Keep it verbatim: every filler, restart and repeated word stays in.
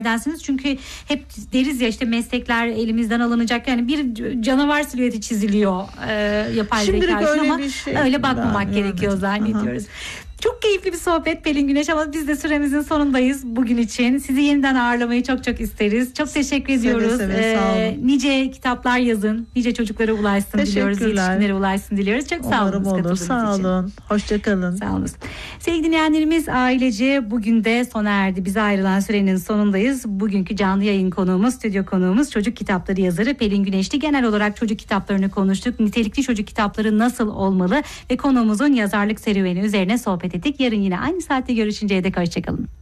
dersiniz. Çünkü hep deriz ya işte meslekler elimizden alınacak. Yani bir canavar silüeti çiziliyor e, yapay zeka için ama şey öyle bakmamak gerekiyor zannediyoruz. Aha. Çok keyifli bir sohbet Pelin Güneş ama biz de süremizin sonundayız bugün için. Sizi yeniden ağırlamayı çok çok isteriz. Çok teşekkür ediyoruz. Seve seve, sağ olun. Ee, nice kitaplar yazın. Nice çocuklara ulaşsın diliyoruz. Yetişkinlere ulaşsın diliyoruz. Çok sağ olun. Olur. Sağ olun. Hoşçakalın. Sağ olun. Sevgili dinleyenlerimiz, ailece bugün de sona erdi. Bize ayrılan sürenin sonundayız. Bugünkü canlı yayın konuğumuz, stüdyo konuğumuz çocuk kitapları yazarı Pelin Güneş'ti. Genel olarak çocuk kitaplarını konuştuk. Nitelikli çocuk kitapları nasıl olmalı ve konuğumuzun yazarlık serüveni üzerine sohbet ettik. Yarın yine aynı saatte görüşünceye dek hoşçakalın.